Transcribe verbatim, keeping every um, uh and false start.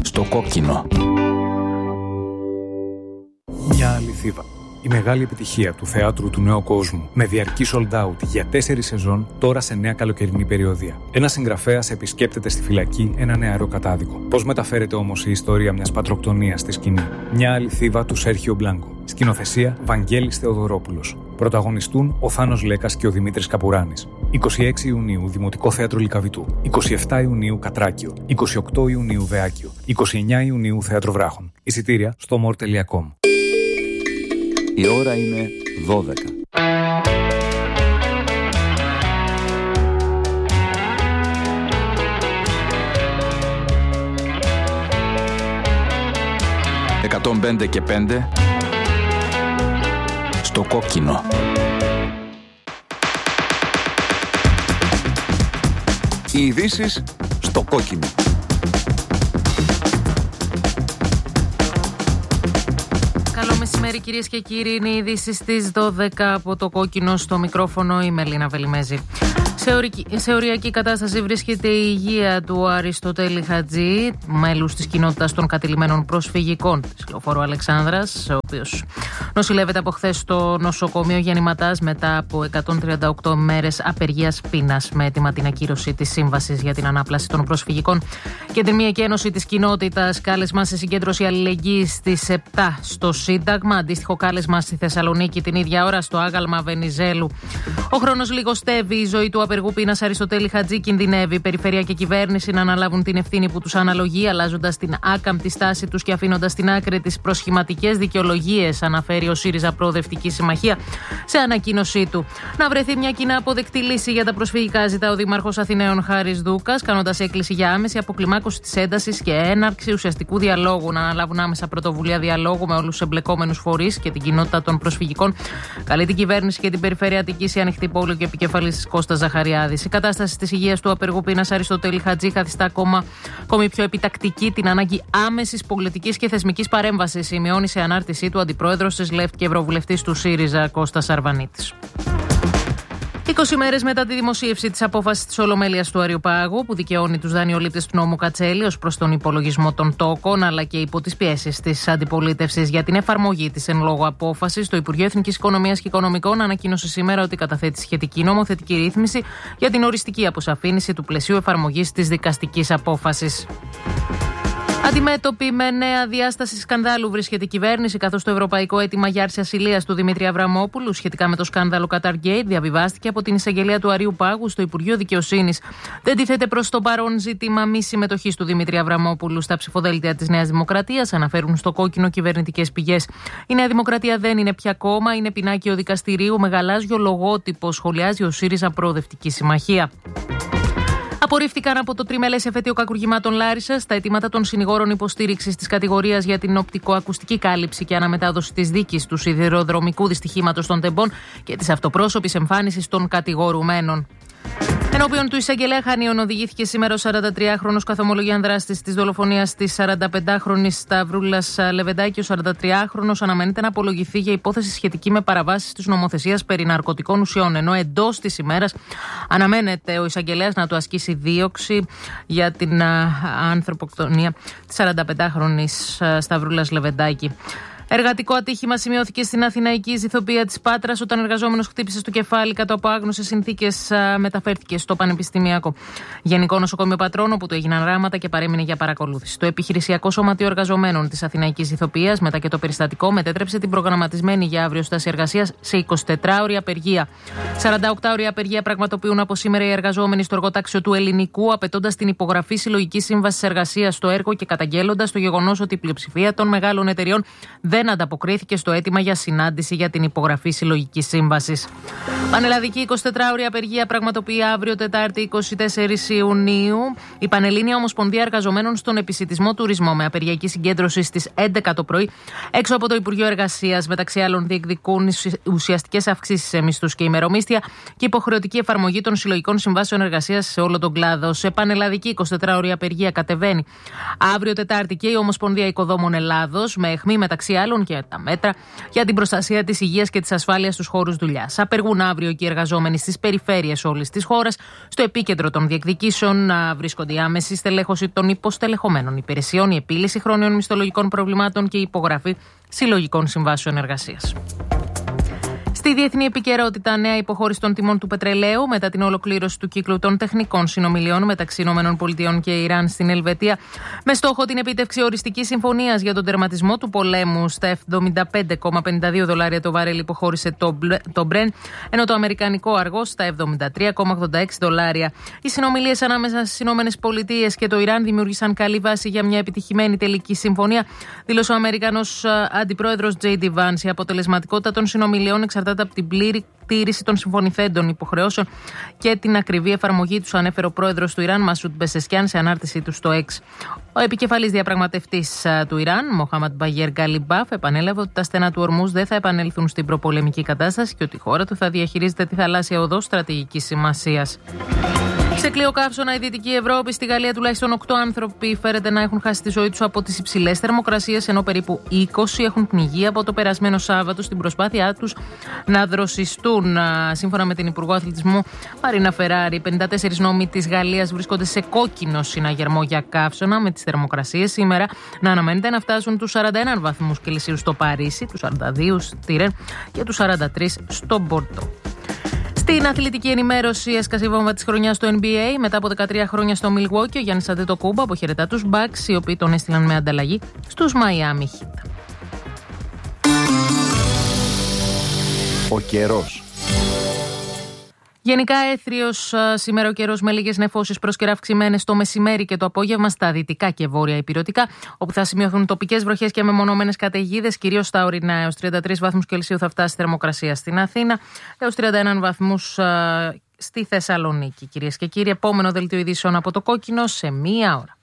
Στο κόκκινο. Μια αληθίδα. Η μεγάλη επιτυχία του θεάτρου του νέου κόσμου, με διαρκή sold out για τέσσερις σεζόν, τώρα σε νέα καλοκαιρινή περιοδία. Ένας συγγραφέας επισκέπτεται στη φυλακή ένα νεαρό κατάδικο. Πώς μεταφέρεται όμως η ιστορία μιας πατροκτονίας στη σκηνή? Μια αληθίδα του Σέρχιο Μπλάνκο. Σκηνοθεσία Βαγγέλης Θεοδωρόπουλος. Πρωταγωνιστούν ο Θάνος Λέκας και ο Δημήτρης Καπουράνης. είκοσι έξι Ιουνίου Δημοτικό Θέατρο Λυκαβητού. είκοσι επτά Ιουνίου Κατράκιο. είκοσι οκτώ Ιουνίου Βεάκιο. είκοσι εννέα Ιουνίου Θέατρο Βράχων. Εισιτήρια στο more τελεία com. Η ώρα είναι δώδεκα. εκατόν πέντε και πέντε στο κόκκινο. Οι ειδήσεις στο κόκκινο. Καλό μεσημέρι κυρίες και κύριοι, είναι οι ειδήσεις στις δώδεκα από το κόκκινο. Στο μικρόφωνο η Μελίνα Βελιμέζη. Σε, ορική, σε οριακή κατάσταση βρίσκεται η υγεία του Αριστοτέλη Χατζή, μέλους της κοινότητας των κατηλημένων προσφυγικών της Λεωφόρου Αλεξάνδρας, ο οποίος νοσηλεύεται από χθες στο νοσοκομείο Γεννηματάς μετά από εκατόν τριάντα οκτώ μέρες απεργίας πείνας, με έτοιμα την ακύρωση της σύμβασης για την ανάπλαση των προσφυγικών. Κεντρική Ένωση της Κοινότητας, κάλεσμα σε συγκέντρωση αλληλεγγύης στις επτά στο Σύνταγμα. Αντίστοιχο κάλεσμα στη Θεσσαλονίκη την ίδια ώρα στο άγαλμα Βενιζέλου. Ο χρόνος λιγοστεύει, η ζωή του απεργού πείνας Αριστοτέλη Χατζή κινδυνεύει. Περιφέρεια και κυβέρνηση να αναλάβουν την ευθύνη που τους αναλογεί, αλλάζοντας την άκαμπτη στάση τους και αφήνοντας στην άκρη τις προσχηματικές δικαιολογίες, αναφέρει ο ΣΥΡΙΖΑ Προοδευτική Συμμαχία σε ανακοίνωσή του. Να βρεθεί μια κοινά αποδεκτή λύση για τα προσφυγικά, ζητά ο Δήμαρχος Αθηναίων Χάρης Δούκας, κάνοντας έκκληση για άμεση αποκλιμάκωση της έντασης και έναρξη ουσιαστικού διαλόγου. Να αναλάβουν άμεσα πρωτοβουλία διαλόγου με όλους τους εμπλεκόμενους φορείς και την κοινότητα των προσφυγικών. Καλεί την κυβέρνηση και την Περιφέρεια Αττικής, η Ανοιχτή Πόλη και επικεφαλής Κώστας Ζαχαριάδης. Η κατάσταση της υγείας του απεργού πείνας Αριστοτέλη Χατζή καθιστά ακόμα ακόμη πιο επιτακτική την ανάγκη άμεσης πολιτικής και θεσμικής παρέμβασης, σημειώνει σε ανάρτησή του αντιπρόεδρος της ΛΕΦΤ και ευρωβουλευτής του ΣΥΡΙΖΑ Κώστας Αρβανίτης. είκοσι μέρες μετά τη δημοσίευση της απόφασης της Ολομέλειας του Αριοπάγου, που δικαιώνει τους δανειολήπτες του νόμου Κατσέλη ως προς τον υπολογισμό των τόκων, αλλά και υπό τις πιέσεις της αντιπολίτευσης για την εφαρμογή της εν λόγω απόφασης, το Υπουργείο Εθνικής Οικονομίας και Οικονομικών ανακοίνωσε σήμερα ότι καταθέτει σχετική νομοθετική ρύθμιση για την οριστική αποσαφήνιση του πλαισίου εφαρμογής της δικαστικής απόφασης. Αντιμέτωπη με νέα διάσταση σκανδάλου βρίσκεται η κυβέρνηση, καθώς το ευρωπαϊκό αίτημα για άρση ασυλίας του Δημήτρη Αβραμόπουλου σχετικά με το σκάνδαλο Qatargate διαβιβάστηκε από την εισαγγελία του Αρείου Πάγου στο Υπουργείο Δικαιοσύνης. Δεν τίθεται προς το παρόν ζήτημα μη συμμετοχής του Δημήτρη Αβραμόπουλου στα ψηφοδέλτια της Νέας Δημοκρατίας, αναφέρουν στο κόκκινο κυβερνητικές πηγές. Η Νέα Δημοκρατία δεν είναι πια κόμμα, είναι πινάκιο δικαστηρίου με γαλάζιο λογότυπο, σχολιάζει ο ΣΥΡΙΖΑ Προοδευτική Συμμαχία. Απορρίφθηκαν από το τριμελές εφετείο κακουργημάτων Λάρισσας τα αιτήματα των συνηγόρων υποστήριξης της κατηγορίας για την οπτικοακουστική κάλυψη και αναμετάδοση της δίκης του σιδηροδρομικού δυστυχήματος των Τεμπών και της αυτοπρόσωπης εμφάνισης των κατηγορουμένων. Ενώπιον του εισαγγελέα Χανίων οδηγήθηκε σήμερα ο σαραντατριάχρονος καθομολογιαν δράστης της δολοφονίας της σαρανταπεντάχρονης Σταυρούλας Λεβεντάκη. Ο σαραντατριάχρονος αναμένεται να απολογηθεί για υπόθεση σχετική με παραβάσεις της νομοθεσίας περί ναρκωτικών ουσιών, ενώ εντός της ημέρας αναμένεται ο εισαγγελέας να του ασκήσει δίωξη για την ανθρωποκτονία της σαρανταπεντάχρονης Σταυρούλας Λεβεντάκη. Εργατικό ατύχημα σημειώθηκε στην Αθηναϊκή Ζηθοποιία της Πάτρας όταν ο εργαζόμενος χτύπησε στο κεφάλι κάτω από άγνωσες συνθήκες, μεταφέρθηκε στο Πανεπιστημιακό Γενικό Νοσοκομείο Πατρών, όπου του έγιναν ράματα και παρέμεινε για παρακολούθηση. Το Επιχειρησιακό Σωματείο Εργαζομένων της Αθηναϊκής Ζηθοποιίας, μετά και το περιστατικό, μετέτρεψε την προγραμματισμένη για αύριο στάση εργασίας σε εικοσιτετράωρη απεργία. σαρανταοκτάωρη απεργία πραγματοποιούν από σήμερα οι εργαζόμενοι στο εργοτάξιο του Ελληνικού, απαιτώντας την υπογραφή συλλογικής σύμβασης εργασίας στο έργο και καταγγέλλοντας το γεγονός ότι η πλειοψηφία των μεγάλων εταιριών δεν ανταποκρίθηκε στο αίτημα για συνάντηση για την υπογραφή συλλογικής σύμβασης. Πανελλαδική εικοσιτετράωρη απεργία πραγματοποιεί αύριο Τετάρτη εικοστή τέταρτη Ιουνίου η Πανελλήνια Ομοσπονδία Εργαζομένων στον Επισιτισμό Τουρισμό, με απεργιακή συγκέντρωση στις έντεκα το πρωί έξω από το Υπουργείο Εργασίας. Μεταξύ άλλων, διεκδικούν ουσιαστικές αυξήσεις σε μισθούς και ημερομίσθια και υποχρεωτική εφαρμογή των συλλογικών συμβάσεων εργασίας σε όλο τον κλάδο. Σε πανελλαδική εικοσιτετράωρη απεργία κατεβαίνει αύριο Τετάρτη και η Ομοσπονδία Οικοδόμων Ελλάδος, με αιχμή μεταξύ άλλων περιβάλλον και τα μέτρα για την προστασία της υγείας και της ασφάλειας στους χώρους δουλειάς. Απεργούν αύριο και οι εργαζόμενοι στις περιφέρειες όλης της χώρας. Στο επίκεντρο των διεκδικήσεων βρίσκονται η άμεση στελέχωση των υποστελεχωμένων υπηρεσιών, η επίλυση χρόνιων μισθολογικών προβλημάτων και η υπογραφή συλλογικών συμβάσεων εργασίας. Στη διεθνή επικαιρότητα, νέα υποχώρηση των τιμών του πετρελαίου μετά την ολοκλήρωση του κύκλου των τεχνικών συνομιλιών μεταξύ ΗΠΑ και Ιράν στην Ελβετία, με στόχο την επίτευξη οριστικής συμφωνίας για τον τερματισμό του πολέμου. Στα εβδομήντα πέντε κόμμα πενήντα δύο δολάρια το βαρέλι υποχώρησε το, το Brent, ενώ το αμερικανικό αργό στα εβδομήντα τρία κόμμα ογδόντα έξι δολάρια. Οι συνομιλίες ανάμεσα στις ΗΠΑ και το Ιράν δημιούργησαν καλή βάση για μια επιτυχημένη τελική συμφωνία, δήλωσε ο Αμερικανός αντιπρόεδρος Τζέι Ντι Vance. Η αποτελεσματικότητα των συνομιλιών εξαρτάται από την πλήρη τήρηση των συμφωνηθέντων υποχρεώσεων και την ακριβή εφαρμογή τους, ανέφερε ο πρόεδρος του Ιράν, Μασούντ Πεσεσκιάν, σε ανάρτησή του στο X. Ο επικεφαλής διαπραγματευτής του Ιράν, Μοχάμαντ Μπαγέρ Γκαλιμπάφ, επανέλαβε ότι τα στενά του Ορμούζ δεν θα επανέλθουν στην προπολεμική κατάσταση και ότι η χώρα του θα διαχειρίζεται τη θαλάσσια οδό στρατηγικής σημασίας. Σε κλειοκαύσωνα η Δυτική Ευρώπη, στη Γαλλία τουλάχιστον οκτώ άνθρωποι φέρεται να έχουν χάσει τη ζωή τους από τις υψηλές θερμοκρασίες, ενώ περίπου είκοσι έχουν πνιγεί από το περασμένο Σάββατο στην προσπάθειά τους να δροσιστούν. Σύμφωνα με την Υπουργό Αθλητισμού Μαρίνα Φεράρι, πενήντα τέσσερις νόμοι της Γαλλίας βρίσκονται σε κόκκινο συναγερμό για καύσωνα, με τις θερμοκρασίες σήμερα να αναμένεται να φτάσουν τους σαράντα ένα βαθμούς Κελσίου στο Παρίσι, τους σαράντα δύο στη Ρεν και τους σαράντα τρία στο Μπορντό. Στην αθλητική ενημέρωση, έσκασε η βόμβα της χρονιάς στο N B A. Μετά από δεκατρία χρόνια στο Milwaukee, ο Γιάννης Αντετοκούμπο αποχαιρετά τους Bucks, οι οποίοι τον έστειλαν με ανταλλαγή στους Miami Heat. Ο καιρός. Γενικά έθριος σήμερα ο καιρός, με λίγες νεφώσεις προσκαιρά αυξημένες το μεσημέρι και το απόγευμα στα δυτικά και βόρεια ηπειρωτικά, όπου θα σημειωθούν τοπικές βροχές και μεμονωμένες καταιγίδες, κυρίως στα ορεινά. Έως τριάντα τρεις βαθμούς Κελσίου θα φτάσει η θερμοκρασία στην Αθήνα, έως τριάντα ένα βαθμούς στη Θεσσαλονίκη. Κυρίες και κύριοι, επόμενο δελτίο ειδήσεων από το Κόκκινο σε μία ώρα.